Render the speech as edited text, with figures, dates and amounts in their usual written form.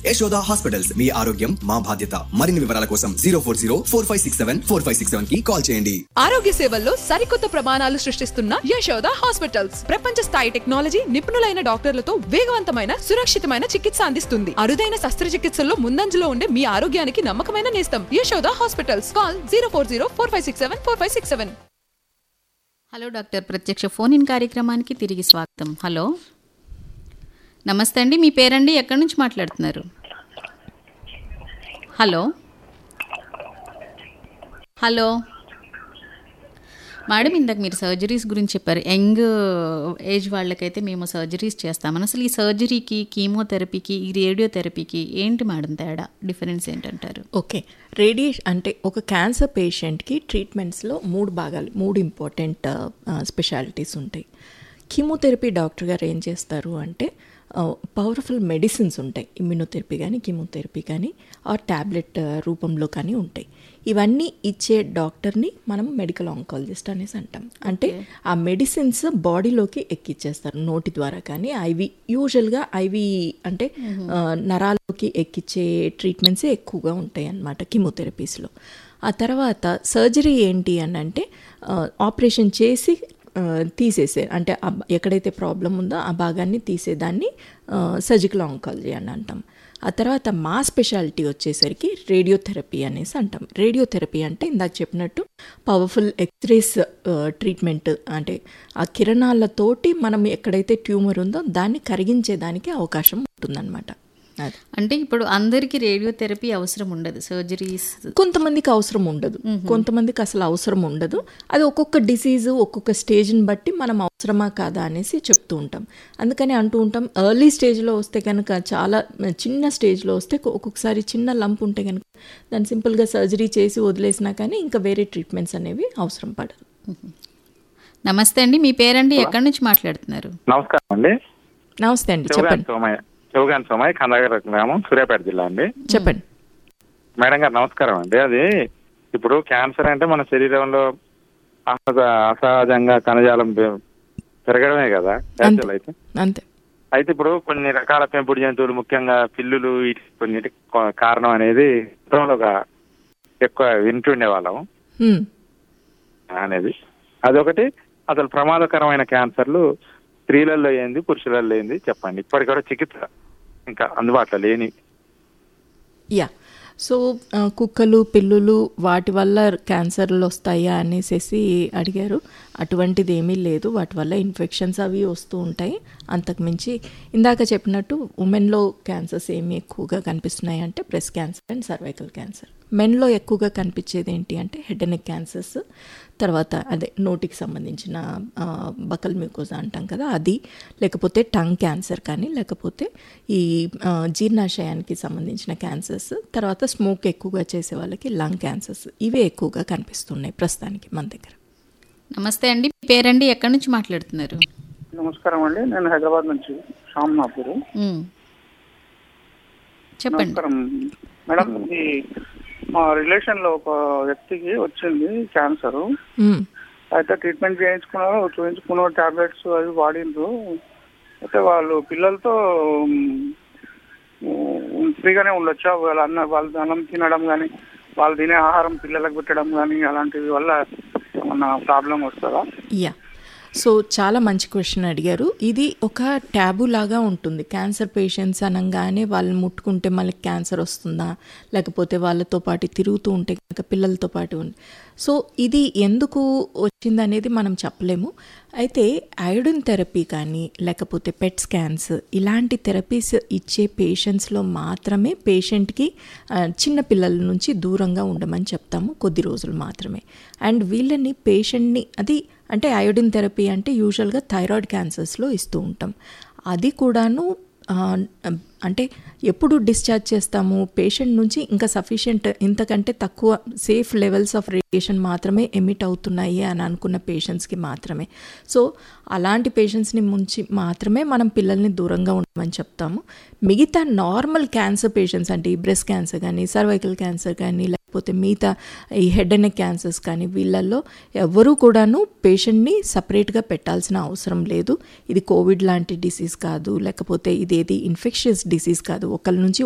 Yashoda hospitals, మీ ఆరోగ్యం మా బాధ్యత. మరిన్ని వివరాల కోసం 04045674567 కి కాల్ చేయండి. ఆరోగ్య సేవల్లో సరికొత్త ప్రమాణాలు సృష్టిస్తున్న యశోద హాస్పిటల్స్ ప్రపంచ స్థాయి టెక్నాలజీ, నిపుణులైన డాక్టర్లతో వేగవంతమైన, సురక్షితమైన చికిత్స అందిస్తుంది. అరుదైన శస్త్రచికిత్సల్లో ముందంజలో ఉండే మీ ఆరోగ్యానికి నమ్మకమైన నేస్తం Yashoda hospitals. Call 04045674567. Hello doctor, ప్రత్యక్ష ఫోన్ ఇన్ కార్యక్రమానికి తిరిగి స్వాగతం. హలో, నమస్తే అండి. మీ పేరండి, ఎక్కడి నుంచి మాట్లాడుతున్నారు? హలో హలో మేడం, ఇందాక మీరు సర్జరీస్ గురించి చెప్పారు. యంగ్ ఏజ్ వాళ్ళకైతే మేము సర్జరీస్ చేస్తామని. అసలు ఈ సర్జరీకి, కీమోథెరపీకి, ఈ రేడియోథెరపీకి ఏంటి మేడం తేడా, డిఫరెన్స్ ఏంటంటారు? ఓకే, రేడియేషన్ అంటే ఒక క్యాన్సర్ పేషెంట్కి ట్రీట్మెంట్స్లో 3 భాగాలు, 3 ఇంపార్టెంట్ స్పెషాలిటీస్ ఉంటాయి. కీమోథెరపీ డాక్టర్ గారు ఏం చేస్తారు అంటే పవర్ఫుల్ మెడిసిన్స్ ఉంటాయి, ఇమ్యూనోథెరపీ కానీ, కీమోథెరపీ కానీ, ఆర్ ట్యాబ్లెట్ రూపంలో కానీ ఉంటాయి. ఇవన్నీ ఇచ్చే డాక్టర్ని మనం మెడికల్ ఆంకాలజిస్ట్ అనేసి అంటాం. అంటే ఆ మెడిసిన్స్ బాడీలోకి ఎక్కిచ్చేస్తారు నోటి ద్వారా కానీ. యూజువల్గా ఐవి అంటే నరాల్లోకి ఎక్కిచ్చే ట్రీట్మెంట్సే ఎక్కువగా ఉంటాయి అన్నమాట కీమోథెరపీస్లో. ఆ తర్వాత సర్జరీ ఏంటి అని అంటే ఆపరేషన్ చేసి తీసేసే, అంటే ఎక్కడైతే ప్రాబ్లం ఉందో ఆ భాగాన్ని తీసేదాన్ని సర్జికల్ ఆంకాలజీ అని అంటాం. ఆ తర్వాత మా స్పెషాలిటీ వచ్చేసరికి రేడియోథెరపీ అనేసి అంటాం. రేడియోథెరపీ అంటే ఇందాక చెప్పినట్టు పవర్ఫుల్ ఎక్స్రేస్ ట్రీట్మెంట్, అంటే ఆ కిరణాలతోటి మనం ఎక్కడైతే ట్యూమర్ ఉందో దాన్ని కరిగించేదానికి అవకాశం ఉంటుందన్నమాట. అంటే ఇప్పుడు అందరికీ రేడియోథెరపీ అవసరం ఉండదు, సర్జరీస్ కొంతమందికి అవసరం ఉండదు, కొంతమందికి అసలు అవసరం ఉండదు. అది ఒక్కొక్క డిసీజు, ఒక్కొక్క స్టేజ్ని బట్టి మనం అవసరమా కాదా అనేసి చెప్తూ ఉంటాం. అందుకని అంటూ ఉంటాం, ఎర్లీ స్టేజ్లో వస్తే కనుక, చాలా చిన్న స్టేజ్లో వస్తే, ఒక్కొక్కసారి చిన్న లంప్ ఉంటే కనుక దాన్ని సింపుల్గా సర్జరీ చేసి వదిలేసినా కానీ ఇంకా వేరే ట్రీట్మెంట్స్ అనేవి అవసరం పడదు. నమస్తే అండి, మీ పేరండి, ఎక్కడి నుంచి మాట్లాడుతున్నారు? నమస్కారం అండి. నమస్తే అండి, చెప్పండి. శివగాని సోమయ్య, కందాగర గ్రామం, సూర్యాపేట జిల్లా అండి. చెప్పండి మేడం గారు, నమస్కారం అండి. అది ఇప్పుడు క్యాన్సర్ అంటే మన శరీరంలో అసహజంగా కణజాలం పెరగడమే కదా క్యాన్సర్ అయితే. అంతే. అయితే ఇప్పుడు కొన్ని రకాల పెంపుడు జంతువులు, ముఖ్యంగా పిల్లులు, కొన్నిటి కారణం అనేది ఎక్కువ వింటుండే వాళ్ళం అనేది. అదొకటి. అసలు ప్రమాదకరమైన క్యాన్సర్లు స్త్రీలలో ఏంది, పురుషులలో ఏంది చెప్పండి. ఇప్పటికి కూడా చికిత్స ఇంకా అందుబాటులో లేని. యా, సో కుక్కలు, పిల్లులు వాటి వల్ల క్యాన్సర్లు వస్తాయా అనేసి అడిగారు. అటువంటిది ఏమీ లేదు, వాటి వల్ల ఇన్ఫెక్షన్స్ అవి వస్తూ ఉంటాయి. అంతకుమించి ఇందాక చెప్పినట్టు ఉమెన్లో క్యాన్సర్స్ ఏమి ఎక్కువగా కనిపిస్తున్నాయి అంటే breast cancer and cervical cancer. మెన్లో ఎక్కువగా కనిపించేది ఏంటి అంటే హెడ్ అండ్ నెక్ క్యాన్సర్స్, తర్వాత అదే నోటికి సంబంధించిన బకల్ మ్యూకోజా అంటాం కదా అది, లేకపోతే టంగ్ క్యాన్సర్ కానీ, లేకపోతే ఈ జీర్ణాశయానికి సంబంధించిన క్యాన్సర్స్, తర్వాత స్మోక్ ఎక్కువగా చేసే వాళ్ళకి లంగ్ క్యాన్సర్స్, ఇవే ఎక్కువగా కనిపిస్తున్నాయి ప్రస్తుతానికి మన దగ్గర. నమస్తే అండి, మీ పేరండి, ఎక్కడి నుంచి మాట్లాడుతున్నారు? నమస్కారం అండి, నేను హైదరాబాద్ నుంచి శ్యామ్ నా పేరు. చెప్పండి మేడం. ఈ మా రిలేషన్ లో ఒక వ్యక్తికి వచ్చింది క్యాన్సర్. అయితే ట్రీట్మెంట్ చూపించుకున్నారు, టాబ్లెట్స్ అవి వాడిండ్రు. అయితే వాళ్ళు పిల్లలతో ఫ్రీగానే ఉండొచ్చా? వాళ్ళు అన్నం తినడం కానీ, వాళ్ళు తినే ఆహారం పిల్లలకు పెట్టడం కానీ, అలాంటివి వల్ల ఏమన్నా ప్రాబ్లం వస్తుందా? యా, సో చాలా మంచి క్వశ్చన్ అడిగారు. ఇది ఒక ట్యాబు లాగా ఉంటుంది. క్యాన్సర్ పేషెంట్స్ అనగానే వాళ్ళని ముట్టుకుంటే మళ్ళీ క్యాన్సర్ వస్తుందా, లేకపోతే వాళ్ళతో పాటు తిరుగుతూ ఉంటే కనుక పిల్లలతో పాటు సో ఇది ఎందుకు వచ్చిందనేది మనం చెప్పలేము. అయితే అయోడిన్ థెరపీ కానీ, లేకపోతే పెట్ స్కాన్స్, ఇలాంటి థెరపీస్ ఇచ్చే పేషెంట్స్లో మాత్రమే పేషెంట్కి చిన్న పిల్లల నుంచి దూరంగా ఉండమని చెప్తాము, కొద్ది రోజులు మాత్రమే. అండ్ వీళ్ళని పేషెంట్ని అది అంటే అయోడిన్ థెరపీ అంటే యూజువల్గా థైరాయిడ్ క్యాన్సర్స్లో ఇస్తూ ఉంటాం. అది కూడాను అంటే ఎప్పుడు డిశ్చార్జ్ చేస్తాము, పేషెంట్ నుంచి ఇంకా సఫిషియెంట్, ఇంతకంటే తక్కువ సేఫ్ లెవెల్స్ ఆఫ్ రేడియేషన్ మాత్రమే ఎమిట్ అవుతున్నాయి అని అనుకున్న పేషెంట్స్కి మాత్రమే. సో అలాంటి పేషెంట్స్ని ముంచి మాత్రమే మనం పిల్లల్ని దూరంగా ఉండమని చెప్తాము. మిగతా నార్మల్ క్యాన్సర్ పేషెంట్స్ అంటే ఈ బ్రెస్ట్ క్యాన్సర్ కానీ, సర్వైకల్ క్యాన్సర్ కానీ, లేకపోతే మిగతా ఈ హెడ్ అండ్ నెక్ క్యాన్సర్స్ కానీ, వీళ్ళల్లో ఎవరూ కూడాను పేషెంట్ని సపరేట్గా పెట్టాల్సిన అవసరం లేదు. ఇది కోవిడ్ లాంటి డిసీజ్ కాదు, లేకపోతే ఇదేది ఇన్ఫెక్షియస్ డిసీజ్ కాదు. ఒకళ్ళ నుంచి